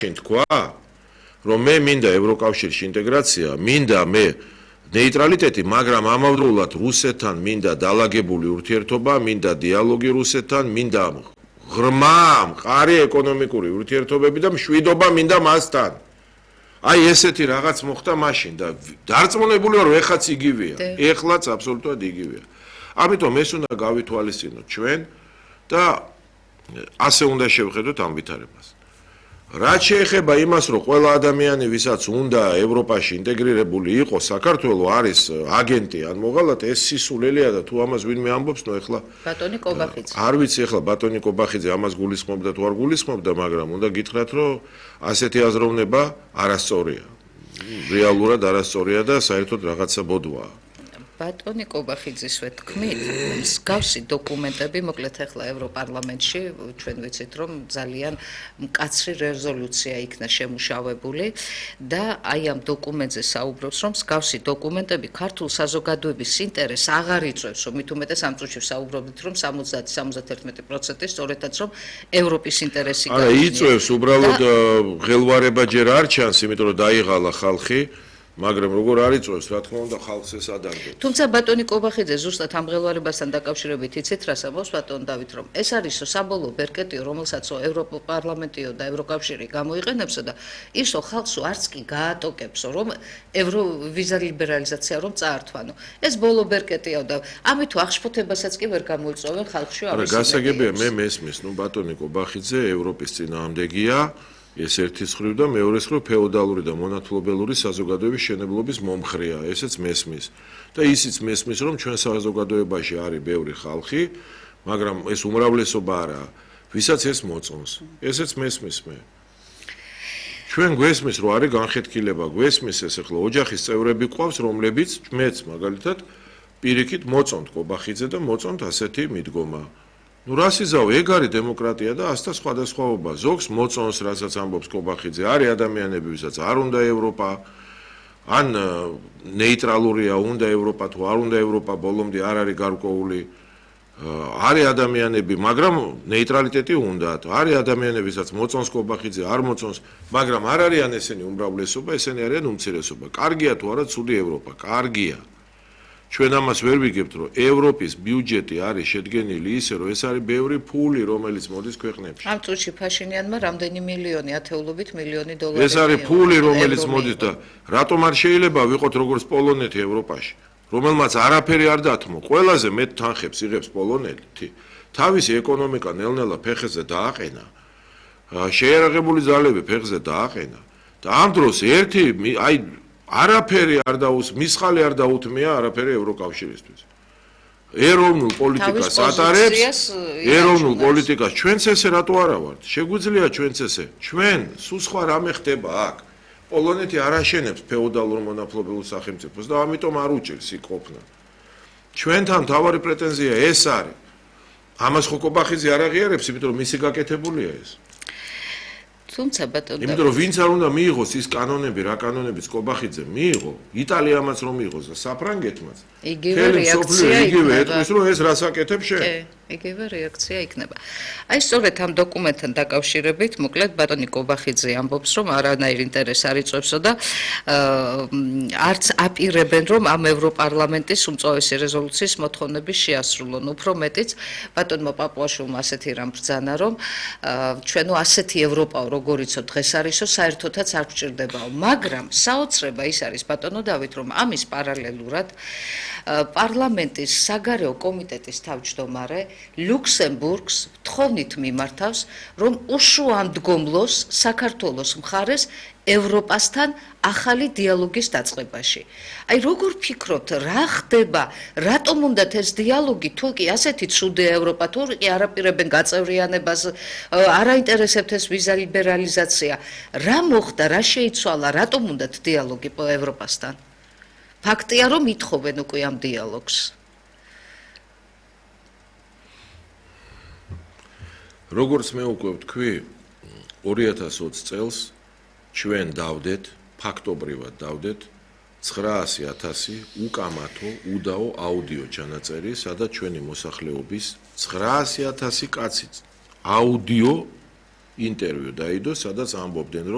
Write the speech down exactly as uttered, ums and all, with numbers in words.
თქვა, რომ მე მინდა ევროკავშირში ინტეგრაცია, მინდა მე ნეიტრალიტეტი, მაგრამ ამავდროულად რუსეთთან მინდა დალაგებული ურთიერთობა, მინდა დიალოგი რუსეთთან, მინდა ღრმა, მყარი ეკონომიკური ურთიერთობები და მშვიდობა მინდა მასთან. აი ესეთი რაღაც მოხდა მაშინ და დარწმუნებული ვარ, ეხაც იგივეა. ეხლაც აბსოლუტურად იგივეა. ამიტომ ეს უნდა გავითვალისწინოთ ჩვენ და ასე უნდა შევხედოთ ამ ვითარებას. რაც შეეხება იმას, რომ ყველა ადამიანი, ვისაც უნდა ევროპაში ინტეგრირებული იყოს, საქართველოს არის აგენტი ან მოღალატე, ეს სისულელეა და თუ ამას ვინმე ამბობს, ნუ ეხლა ბატონი კობახიძე. არ ვიცი ეხლა ბატონი კობახიძე ამას გულისხმობდა თუ არ გულისხმობდა, მაგრამ უნდა გითხრათ, რომ ასეთი აზროვნება არასწორია. რეალურად არასწორია და საერთოდ რაღაცა ბოდვაა. ბატონი კობახიძის ვეთქმით, მსგავსი დოკუმენტები მოკლედ ახლა ევროპარლამენტში ჩვენ ვიცით, რომ ძალიან მკაცრი რეზოლუცია იქნა შემუშავებული და აი ამ დოკუმენტზე საუბრობს, რომ მსგავსი დოკუმენტები ქართულ საზოგადოების ინტერესს აღარ იწვევს, რომ მით უმეტეს ამ წუთში საუბრობთ, რომ სამოცდაათი სამოცდათერთმეტი პროცენტი სწორედაც რომ ევროპის ინტერესი არა იწვევს, უბრალოდ ღელვარება ჯერ არ ჩანს, იმიტომ რომ დაიღალა ხალხი. მაგრამ როგორ არ იწვევს, რა თქმა უნდა, ხალხს ეს ადარდებს. თუმცა ბატონი კობახიძე ზუსტად ამ ღელვარებასთან დაკავშირებით იცით რას ამბობს ბატონ დავით, რომ ეს არისო საბოლოო ბერკეტიო, რომელსაცო ევროპარლამენტიო და ევროკავშირი გამოიყენებსო და ისო ხალხსო არც კი გაატოკებსო, რომ ევროვიზა ლიბერალიზაცია რომ წაართვანო. ეს ბოლო ბერკეტიაო და ამით აღშფოთებასაც კი ვერ გამოიწვევენ ხალხში ამის. არა, გასაგებია, მე მესმის, ნუ ბატონი კობახიძე ევროპის წინააღმდეგია. ეს ერთი მხრივ და მეორე მხრივ ფეოდალური და მონათლობელური საზოგადოების შენებლობის მომხრეა, ესეც მესმის. და ისიც მესმის, რომ ჩვენ საზოგადოებაში არის ბევრი ხალხი, მაგრამ ეს უმრავლესობა არა, ვისაც ეს მოწონს. ესეც მესმის მე. ჩვენ გვესმის, რომ არის განხეთქილება, გვესმის ეს ახლა ოჯახის წევრები ყავს, რომლებიც მეც მაგალითად პირიქით მოწონთ კობახიძე და მოწონთ ასეთი მიდგომა. ნუ რას იზავ, ეგ არის დემოკრატია და ასთა სხვადასხვაობა. ზოგს მოწონს, რასაც ამბობს კობახიძე, არის ადამიანები, ვისაც არ უნდა ევროპა, ან ნეიტრალურია, უნდა ევროპა, თუ არ უნდა ევროპა, ბოლომდე არ არის გარკვეული. არის ადამიანები, მაგრამ ნეიტრალიტეტი უნდათ. არის ადამიანები, ვისაც მოწონს კობახიძე, არ მოწონს, მაგრამ არ არიან ესენი უმრავლესობა, ესენი არიან უმცირესობა. კარგია თუ არა ცუდი ევროპა, კარგია. ჩვენ ამას ვერ ვიგებთ, რომ ევროპის ბიუჯეტი არის შედგენილი ისე, რომ ეს არის ბევრი ფული, რომელიც მოდის ქვეყნებში. ამ წუთში ფაშინიანმა რამდენი მილიონი, ათეულობით მილიონი დოლარი. ეს არის ფული, რომელიც მოდის და რატომ არ შეიძლება ვიყოთ როგორც პოლონეთი ევროპაში, რომელმაც არაფერი არ დათმო, ყველაზე მეტ თანხებს იღებს პოლონეთი, თავისი ეკონომიკა ნელ-ნელა ფეხზე დააყენა, შეიარაღებული ძალები ფეხზე დააყენა და ამ დროს ერთი აი არაფერი არ დაუს, მისხალი არ დაუთმია არაფერი ევროკავშირისთვის. ეროვნულ პოლიტიკას ატარებს, ეროვნულ პოლიტიკას ჩვენც ესე რატო არა ვართ? შეგვიძლია ჩვენც ესე. ჩვენ სულ სხვა რამე ხდება აქ. პოლონეთი არ აშენებს ფეოდალურ მონათლობელურ სახელმწიფოს და ამიტომ არ უჭირს იქ ყოფნა. ჩვენთან თავარი პრეტენზია ეს არის. ამას ხო კობახიძე არ აღიარებს, იმიტომ რომ მისი გაკეთებულია ეს. თუმცა ბატონო იმიტომ რომ ვინც არ უნდა მიიღოს ის კანონები, რა კანონებიც კობახიძე მიიღო, იტალიამაც რომ მიიღოს და საფრანგეთმაც. იგივე რეაქცია იგივე ეტყვის, რომ ეს რას აკეთებ შენ? კი, იგივე რეაქცია იქნება. აი სწორედ ამ დოკუმენტთან დაკავშირებით, მოკლედ ბატონი კობახიძე ამბობს, რომ არანაირ ინტერესს არ იწვევსო და არც აპირებენ, რომ ამ ევროპარლამენტის უმწოვესი რეზოლუციის მოთხოვნები შეასრულონ. უფრო მეტიც ბატონმა პაპუაშვილმა ასეთი რამ ბრძანა, რომ ჩვენო ასეთი ევროპაო როგორიცო დღეს არისო, საერთოდაც არ გვჭირდებაო, მაგრამ საოცრება ის არის ბატონო დავით, რომ ამის პარალელურად პარლამენტის საგარეო კომიტეტის თავმჯდომარე ლუქსემბურგს თხოვნით მიმართავს, რომ უშუამდგომლოს საქართველოს მხარეს ევროპასთან ახალი დიალოგის დაწყებაში. აი როგორ ფიქრობთ, რა ხდება, რატომ უნდათ ეს დიალოგი, თუ კი ასეთი ცუდი ევროპა, თუ კი არაპირებენ გაწევრიანებას, არ აინტერესებთ ეს ვიზა ლიბერალიზაცია, რა მოხდა, რა შეიცვალა, რატომ უნდათ დიალოგი ევროპასთან? ფაქტია, რომ ითხოვენ უკვე ამ დიალოგს. როგორც მე უკვე ვთქვი, ორი ათას ოცი წელს ჩვენ დავდეთ, ფაქტობრივად დავდეთ ცხრაასი ათასი უკამათო, უდაო აუდიო ჩანაწერი, სადაც ჩვენი მოსახლეობის ცხრაასი ათასი კაცი აუდიო ინტერვიუ დაიდო, სადაც ამბობდნენ, რომ